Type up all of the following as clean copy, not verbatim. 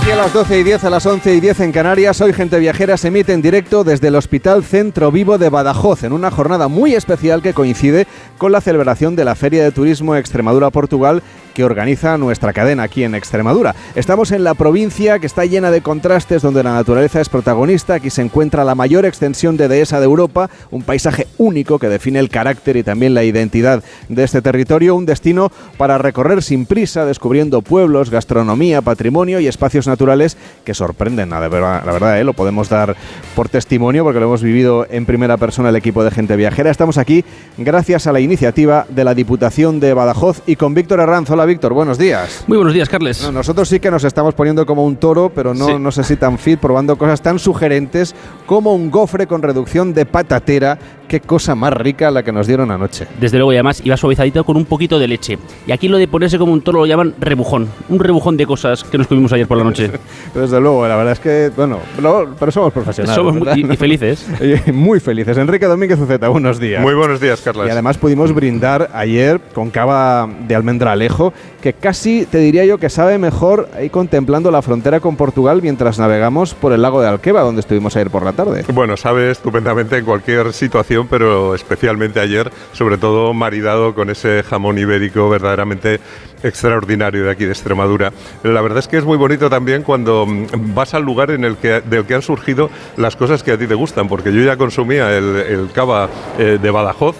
Y a las 12:10, a las 11:10 en Canarias, hoy Gente Viajera se emite en directo desde el Hospital Centro Vivo de Badajoz, en una jornada muy especial que coincide con la celebración de la Feria de Turismo Extremadura-Portugal que organiza nuestra cadena aquí en Extremadura. Estamos en la provincia que está llena de contrastes, donde la naturaleza es protagonista. Aquí se encuentra la mayor extensión de dehesa de Europa, un paisaje único que define el carácter y también la identidad de este territorio, un destino para recorrer sin prisa, descubriendo pueblos, gastronomía, patrimonio y espacios naturales que sorprenden. La verdad, lo podemos dar por testimonio porque lo hemos vivido en primera persona el equipo de Gente Viajera. Estamos aquí gracias a la iniciativa de la Diputación de Badajoz y con Víctor Herranz. Hola Víctor, buenos días. Muy buenos días, Carles. No, nosotros sí que nos estamos poniendo como un toro, pero no sé si tan fit, probando cosas tan sugerentes como un gofre con reducción de patatera. Qué cosa más rica la que nos dieron anoche. Desde luego, y además iba suavizadito con un poquito de leche. Y aquí lo de ponerse como un toro lo llaman rebujón. Un rebujón de cosas que nos comimos ayer por la noche. Desde luego, la verdad es que, pero somos profesionales. Somos y felices. Muy felices. Enrique Domínguez Uceta, buenos días. Muy buenos días, Carlos. Y además pudimos brindar ayer con cava de almendralejo, que casi te diría yo que sabe mejor ahí contemplando la frontera con Portugal mientras navegamos por el lago de Alqueva, donde estuvimos ayer por la tarde. Bueno, sabe estupendamente en cualquier situación, pero especialmente ayer, sobre todo maridado con ese jamón ibérico verdaderamente extraordinario de aquí de Extremadura. La verdad es que es muy bonito también cuando vas al lugar del que han surgido las cosas que a ti te gustan, porque yo ya consumía el cava de Badajoz,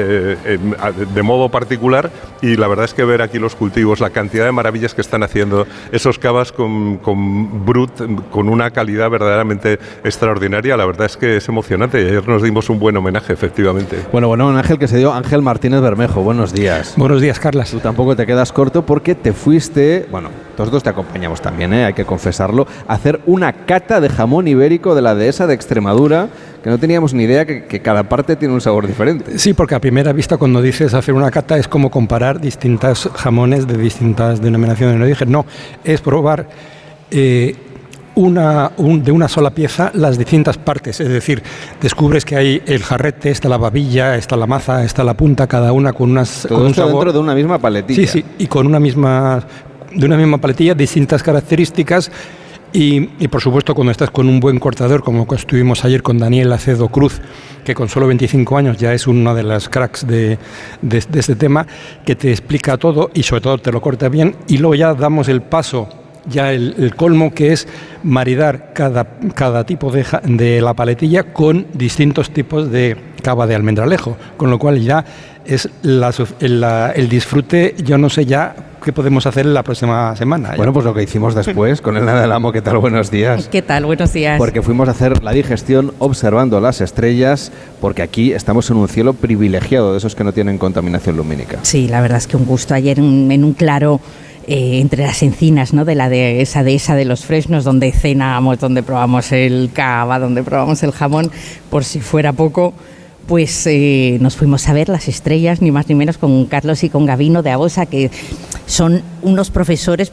de modo particular, y la verdad es que ver aquí los cultivos, la cantidad de maravillas que están haciendo esos cavas con brut, con una calidad verdaderamente extraordinaria, la verdad es que es emocionante y ayer nos dimos un buen homenaje, efectivamente. Bueno, Ángel, que se dio Ángel Martínez Bermejo, buenos días. Buenos días, Carlas. Tú tampoco te quedas corto porque te fuiste, nosotros te acompañamos también, hay que confesarlo, a hacer una cata de jamón ibérico de la dehesa de Extremadura, que no teníamos ni idea que cada parte tiene un sabor diferente. Sí, porque a primera vista cuando dices hacer una cata es como comparar distintos jamones de distintas denominaciones de origen. No, es probar de una sola pieza las distintas partes. Es decir, descubres que hay el jarrete, está la babilla, está la maza, está la punta, cada una con un sabor dentro de una misma paletilla. Sí, y con una misma paletilla, distintas características. Y por supuesto, cuando estás con un buen cortador, como estuvimos ayer con Daniel Acedo Cruz, que con solo 25 años ya es una de las cracks de este tema, que te explica todo y sobre todo te lo corta bien, y luego ya damos el paso, ya el colmo, que es maridar cada tipo de la paletilla con distintos tipos de cava de almendralejo, con lo cual ya es el disfrute. Yo no sé ya qué podemos hacer la próxima semana. Bueno, pues lo que hicimos después con Elena del Amo. ¿Qué tal? Buenos días. ¿Qué tal? Buenos días. Porque fuimos a hacer la digestión observando las estrellas, porque aquí estamos en un cielo privilegiado, de esos que no tienen contaminación lumínica. Sí, la verdad es que un gusto. Ayer en un claro entre las encinas, ¿no?, de la dehesa de los Fresnos, donde cenamos, donde probamos el cava, donde probamos el jamón, por si fuera poco, pues nos fuimos a ver las estrellas, ni más ni menos, con Carlos y con Gabino de Agosa, que son unos profesores